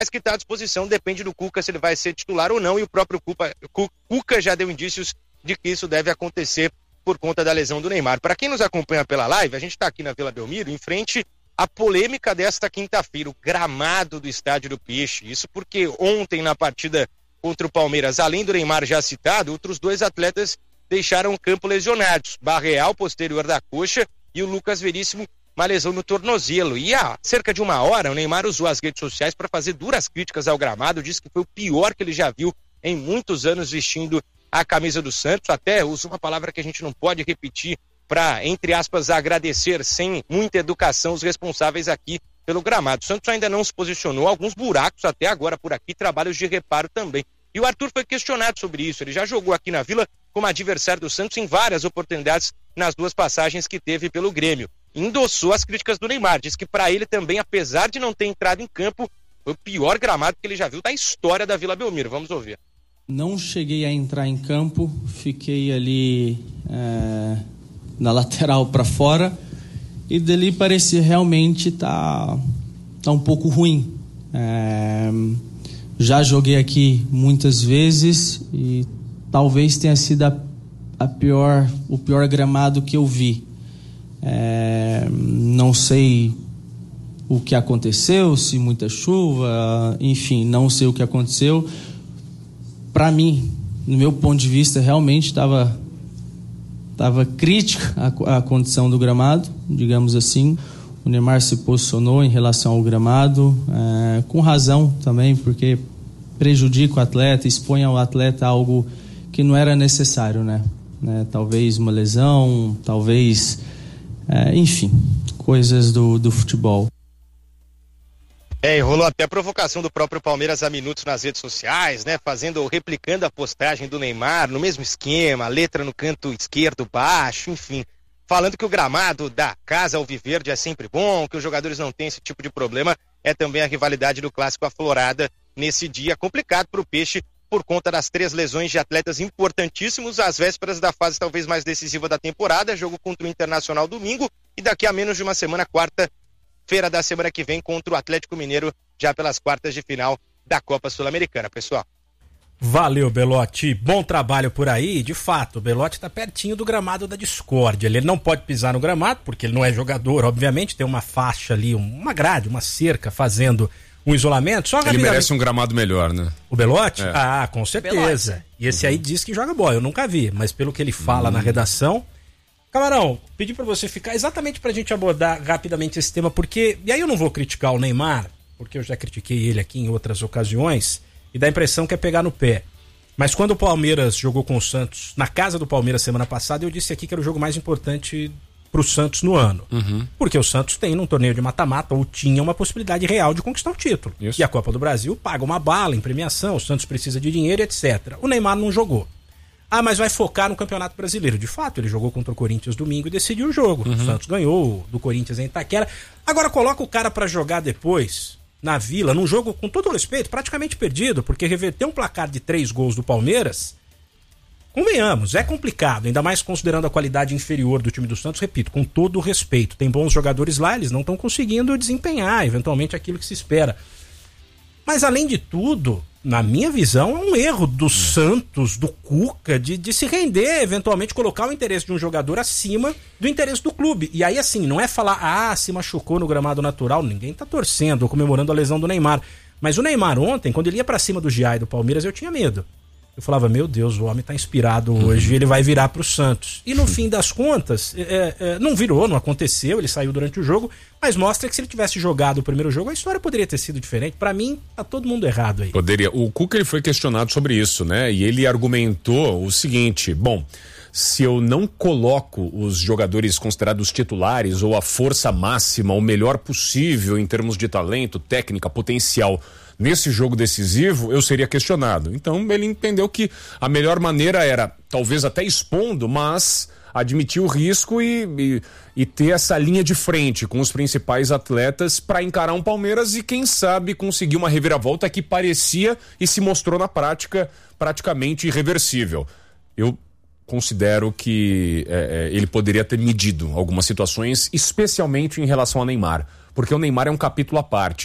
mas que está à disposição, depende do Cuca se ele vai ser titular ou não, e o próprio Cuca já deu indícios de que isso deve acontecer por conta da lesão do Neymar. Para quem nos acompanha pela live, a gente está aqui na Vila Belmiro, em frente à polêmica desta quinta-feira, o gramado do Estádio do Peixe. Isso porque ontem, na partida contra o Palmeiras, além do Neymar já citado, outros dois atletas deixaram o campo lesionados. Barreal, posterior da coxa, e o Lucas Veríssimo, uma lesão no tornozelo. E há cerca de uma hora, o Neymar usou as redes sociais para fazer duras críticas ao gramado, disse que foi o pior que ele já viu em muitos anos vestindo a camisa do Santos. Até usa uma palavra que a gente não pode repetir para, entre aspas, agradecer sem muita educação os responsáveis aqui pelo gramado. O Santos ainda não se posicionou, alguns buracos até agora por aqui, trabalhos de reparo também. E o Arthur foi questionado sobre isso, ele já jogou aqui na Vila como adversário do Santos em várias oportunidades nas duas passagens que teve pelo Grêmio. Endossou as críticas do Neymar, diz que para ele também, apesar de não ter entrado em campo, foi o pior gramado que ele já viu da história da Vila Belmiro. Vamos ouvir. Não cheguei a entrar em campo, fiquei ali na lateral para fora, e dali parecia realmente tá um pouco ruim. Já joguei aqui muitas vezes e talvez tenha sido o pior gramado que eu vi. Não sei o que aconteceu, se muita chuva, enfim, não sei o que aconteceu. Para mim, no meu ponto de vista, realmente estava crítica a condição do gramado, digamos assim. O Neymar se posicionou em relação ao gramado, com razão também, porque prejudica o atleta, expõe ao atleta algo que não era necessário, né? Talvez uma lesão, talvez, enfim, coisas do futebol. E rolou até provocação do próprio Palmeiras há minutos nas redes sociais, né? Replicando a postagem do Neymar no mesmo esquema, letra no canto esquerdo baixo, enfim. Falando que o gramado da Casa Alviverde é sempre bom, que os jogadores não têm esse tipo de problema. É também a rivalidade do clássico aflorada nesse dia complicado para o Peixe por conta das 3 lesões de atletas importantíssimos às vésperas da fase talvez mais decisiva da temporada. Jogo contra o Internacional domingo e daqui a menos de uma semana, quarta-feira da semana que vem, contra o Atlético Mineiro, já pelas quartas de final da Copa Sul-Americana, pessoal. Valeu, Belotti. Bom trabalho por aí. De fato, o Belotti está pertinho do gramado da discórdia. Ele não pode pisar no gramado, porque ele não é jogador, obviamente. Tem uma faixa ali, uma grade, uma cerca fazendo um isolamento. Só ele merece um gramado melhor, né? O Belotti? Com certeza. Belotti. E esse aí diz que joga bola. Eu nunca vi, mas pelo que ele fala na redação... Camarão, pedi pra você ficar exatamente pra gente abordar rapidamente esse tema, porque... E aí eu não vou criticar o Neymar, porque eu já critiquei ele aqui em outras ocasiões, e dá a impressão que é pegar no pé. Mas quando o Palmeiras jogou com o Santos, na casa do Palmeiras semana passada, eu disse aqui que era o jogo mais importante pro Santos no ano. Porque o Santos tem, num torneio de mata-mata, ou tinha uma possibilidade real de conquistar o título. Isso. E a Copa do Brasil paga uma bala em premiação, o Santos precisa de dinheiro, etc. O Neymar não jogou. Mas vai focar no Campeonato Brasileiro. De fato, ele jogou contra o Corinthians domingo e decidiu o jogo. O Santos ganhou do Corinthians em Itaquera. Agora coloca o cara pra jogar depois, na Vila, num jogo, com todo respeito, praticamente perdido, porque reverter um placar de 3 gols do Palmeiras, convenhamos, é complicado, ainda mais considerando a qualidade inferior do time do Santos. Repito, com todo o respeito, tem bons jogadores lá, eles não estão conseguindo desempenhar eventualmente aquilo que se espera. Mas além de tudo, na minha visão, é um erro do Santos, do Cuca, de se render, eventualmente colocar o interesse de um jogador acima do interesse do clube. E aí, assim, não é falar, se machucou no gramado natural, ninguém tá torcendo ou comemorando a lesão do Neymar. Mas o Neymar ontem, quando ele ia pra cima do Giai do Palmeiras, eu tinha medo. Eu falava, meu Deus, o homem tá inspirado hoje, ele vai virar pro Santos. E no fim das contas, não virou, não aconteceu, ele saiu durante o jogo, mas mostra que se ele tivesse jogado o primeiro jogo, a história poderia ter sido diferente. Pra mim, tá todo mundo errado aí. Poderia. O Cuca, ele foi questionado sobre isso, né? E ele argumentou o seguinte, se eu não coloco os jogadores considerados titulares ou a força máxima, o melhor possível em termos de talento, técnica, potencial, nesse jogo decisivo, eu seria questionado. Então ele entendeu que a melhor maneira era, talvez até expondo, mas admitir o risco e ter essa linha de frente com os principais atletas para encarar um Palmeiras e quem sabe conseguir uma reviravolta que parecia e se mostrou na prática praticamente irreversível. Eu considero que ele poderia ter medido algumas situações, especialmente em relação ao Neymar, porque o Neymar é um capítulo à parte.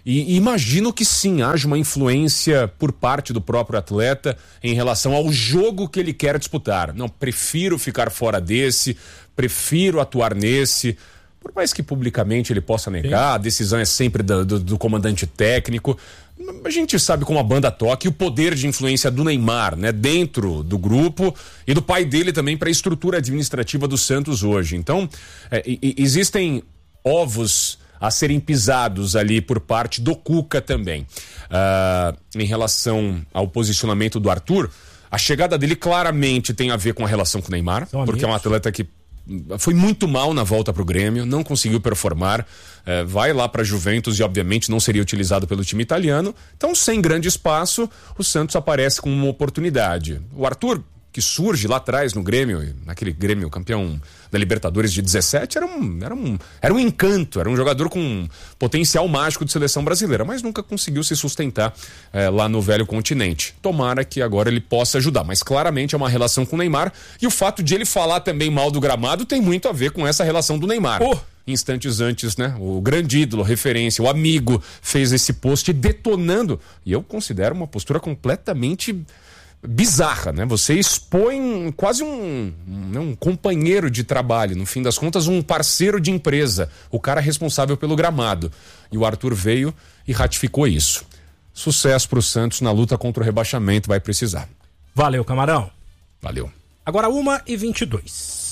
E imagino que sim, haja uma influência por parte do próprio atleta em relação ao jogo que ele quer disputar. Não, prefiro ficar fora desse, prefiro atuar nesse. Por mais que publicamente ele possa negar, a decisão é sempre do comandante técnico. A gente sabe como a banda toca e o poder de influência do Neymar, né, dentro do grupo e do pai dele também para a estrutura administrativa do Santos hoje. Então, existem ovos a serem pisados ali por parte do Cuca também. Em relação ao posicionamento do Arthur, a chegada dele claramente tem a ver com a relação com o Neymar, porque é um atleta que foi muito mal na volta para o Grêmio, não conseguiu performar, vai lá para a Juventus e obviamente não seria utilizado pelo time italiano. Então, sem grande espaço, o Santos aparece com uma oportunidade. O Arthur, que surge lá atrás no Grêmio, naquele Grêmio campeão da Libertadores de 17, era um encanto, era um jogador com potencial mágico de seleção brasileira, mas nunca conseguiu se sustentar lá no velho continente. Tomara que agora ele possa ajudar, mas claramente é uma relação com o Neymar, e o fato de ele falar também mal do gramado tem muito a ver com essa relação do Neymar. Instantes antes, né, o grande ídolo, referência, o amigo, fez esse post detonando, e eu considero uma postura completamente bizarra, né? Você expõe quase um companheiro de trabalho, no fim das contas um parceiro de empresa, o cara responsável pelo gramado. E o Arthur veio e ratificou isso. Sucesso pro Santos na luta contra o rebaixamento, vai precisar. Valeu, Camarão. Valeu. Agora 1h22.